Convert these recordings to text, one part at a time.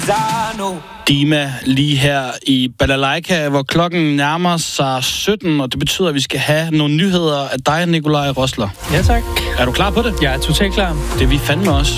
Dima lige her i Balalaika, hvor klokken nærmer sig 17, og det betyder, at vi skal have nogle nyheder af dig, Nikolaj Rosler. Ja, tak. Er du klar på det? Jeg er totalt klar. Det er vi fandme også.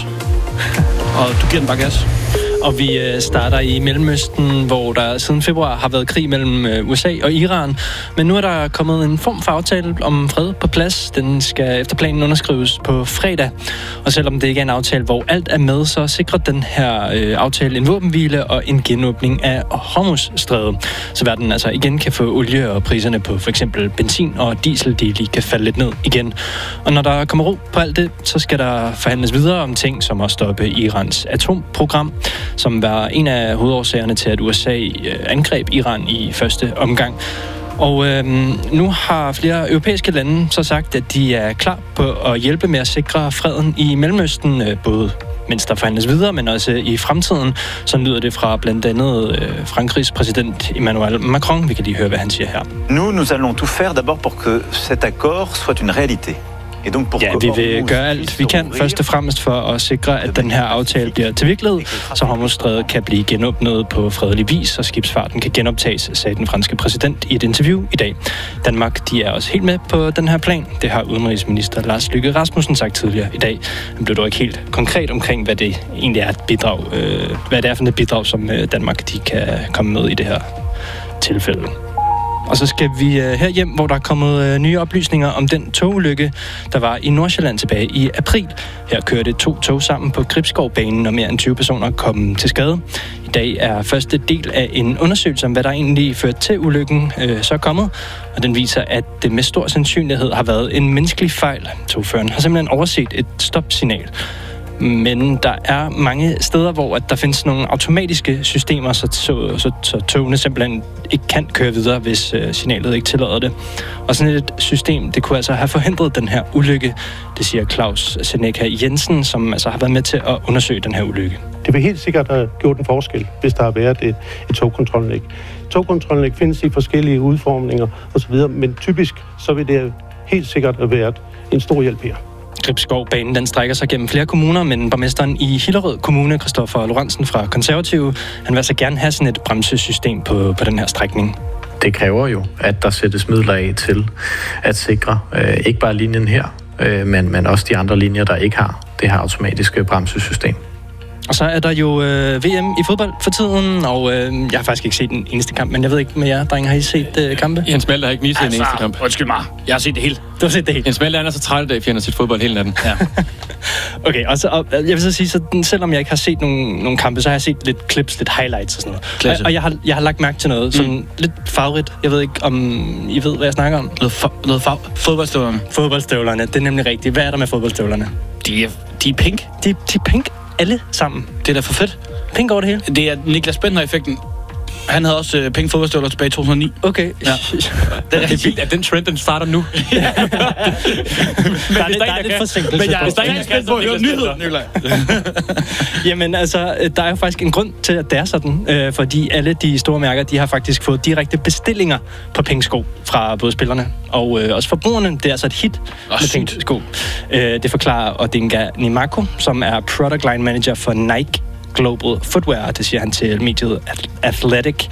Og du giver den bare gas. Og vi starter i Mellemøsten, hvor der siden februar har været krig mellem USA og Iran. Men nu er der kommet en form for aftale om fred på plads. Den skal efter planen underskrives på fredag. Og selvom det ikke er en aftale, hvor alt er med, så sikrer den her aftale en våbenhvile og en genåbning af Hormuzstrædet. Så verden altså igen kan få olie, og priserne på for eksempel benzin og diesel, de lige kan falde lidt ned igen. Og når der kommer ro på alt det, så skal der forhandles videre om ting som at stoppe Irans atomprogram, som var en af hovedårsagerne til, at USA angreb Iran i første omgang. Og nu har flere europæiske lande så sagt, at de er klar på at hjælpe med at sikre freden i Mellemøsten, både mens der forhandles videre, men også i fremtiden. Sådan lyder det fra blandt andet Frankrigs præsident Emmanuel Macron. Vi kan lige høre, hvad han siger her. Nous allons tout faire d'abord pour que cet accord soit une réalité. Ja, vi vil gøre alt, vi kan, først og fremmest for at sikre, at den her aftale bliver til virkelighed, så Hormuzstrædet kan blive genåbnet på fredelig vis, og skibsfarten kan genoptages, sagde den franske præsident i et interview i dag. Danmark, de er også helt med på den her plan. Det har udenrigsminister Lars Løkke Rasmussen sagt tidligere i dag. Han blev dog ikke helt konkret omkring, hvad det egentlig er et bidrag, hvad det er for et bidrag, som Danmark de kan komme med i det her tilfælde. Og så skal vi herhjem, hvor der er kommet nye oplysninger om den togulykke, der var i Nordsjælland tilbage i april. Her kørte 2 tog sammen på Gribskovbanen, og mere end 20 personer kom til skade. I dag er første del af en undersøgelse om, hvad der egentlig førte til ulykken, så kommet. Og den viser, at det med stor sandsynlighed har været en menneskelig fejl. Togføreren har simpelthen overset et stopsignal. Men der er mange steder, hvor at der findes nogle automatiske systemer, så togene simpelthen ikke kan køre videre, hvis signalet ikke tillader det. Og sådan et system, det kunne altså have forhindret den her ulykke, det siger Claus Seneca Jensen, som altså har været med til at undersøge den her ulykke. Det vil helt sikkert have gjort en forskel, hvis der har været et togkontrolanlæg. Togkontrolanlæg findes i forskellige udformninger osv., men typisk så vil det helt sikkert have været en stor hjælp her. Gribskovbanen, den strækker sig gennem flere kommuner, men borgmesteren i Hillerød Kommune, Christoffer Lorentzen fra Konservative, han vil altså gerne have sådan et bremsesystem på den her strækning. Det kræver jo, at der sættes midler af til at sikre ikke bare linjen her, men også de andre linjer, der ikke har det her automatiske bremsesystem. Og så er der jo VM i fodbold for tiden, og jeg har faktisk ikke set den eneste kamp, men jeg ved ikke med jer, drenge, har I set kampe? Jens Malte har ikke lige set den eneste kamp. Undskyld mig, jeg har set det hele. Du har set det hele? Jens Malte er så træt af, fjender sit fodbold hele natten. Ja. Okay, og jeg vil så sige, så selvom jeg ikke har set nogle kampe, så har jeg set lidt clips, lidt highlights og sådan noget. Og jeg har lagt mærke til noget, sådan lidt farverigt. Jeg ved ikke, om I ved, hvad jeg snakker om. Fodboldstøvlerne. Fodboldstøvlerne, det er nemlig rigtigt. Hvad er der med fodboldstøvlerne? De er pink. De er pink alle sammen. Det er da for fedt. Pink over det hele. Det er Niklas Bentner-effekten. Han havde også pink fodboldstøvler tilbage i 2009. Okay. Ja. Det er vildt, at den trend, den starter nu. Men der er lidt forsinkelse. Men jeg er stadig spændt på at høre nyheder, Nikolaj. Jamen altså, der er jo faktisk en grund til, at det er sådan. Fordi alle de store mærker, de har faktisk fået direkte bestillinger på pengsko fra både spillerne og også forbrugerne. Det er altså et hit med pengsko. Det forklarer Odinga Nimako, som er Product Line Manager for Nike Global Footwear, det siger han til mediet Athletic.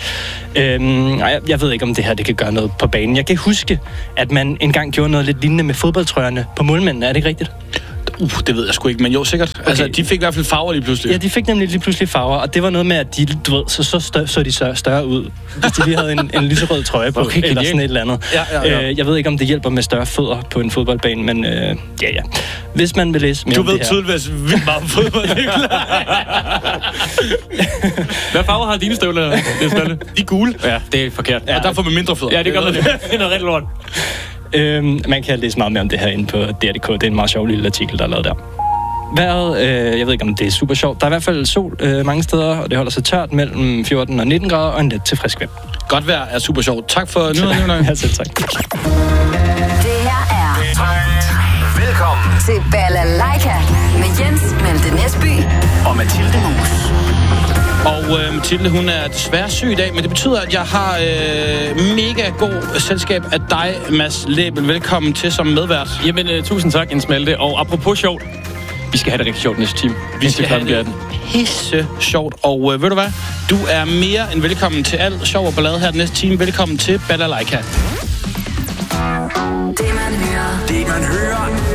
Jeg ved ikke, om det her det kan gøre noget på banen. Jeg kan huske, at man engang gjorde noget lidt lignende med fodboldtrøjerne på målmændene. Er det ikke rigtigt? Det ved jeg sgu ikke, men jo sikkert. Okay. Altså, de fik i hvert fald farver lige pludselig. Ja, de fik nemlig lige pludselig farver, og det var noget med, at de, du ved, så de større ud, hvis de lige havde en lyserød trøje på, okay, eller sådan et eller andet. Ja. Jeg ved ikke, om det hjælper med større fødder på en fodboldbane, men ja. Hvis man vil læse mere du om ved det her... tydeligvis vildt meget om fodbold, Hvad farver har dine støvler? De er gule. Ja, det er forkert. Ja. Og der får man mindre fødder. Ja, det gør det. Det er noget rigtig lort. Man kan læse meget mere om det her inde på DR.dk. Det er en meget sjov lille artikel, der er lavet der. Vejret, jeg ved ikke, om det er super sjovt. Der er i hvert fald sol mange steder, og det holder sig tørt mellem 14 og 19 grader og en let til frisk vind. Godt vejr er super sjovt. Tak for nyhederne. Ja, selv tak. Det her er velkommen til Balalaika med Jens Malte Næsby og Mathilde Mus. Og Mathilde, hun er desværre syg i dag, men det betyder, at jeg har mega god selskab af dig, Mads Læbel. Velkommen til som medvært. Jamen, tusind tak, Jens Malte. Og apropos sjovt, Vi skal have det rigtig sjovt næste time. Vi skal have det pisse sjovt. Og ved du hvad? Du er mere end velkommen til alt sjov og ballade her den næste time. Velkommen til Balalaika. Det man hører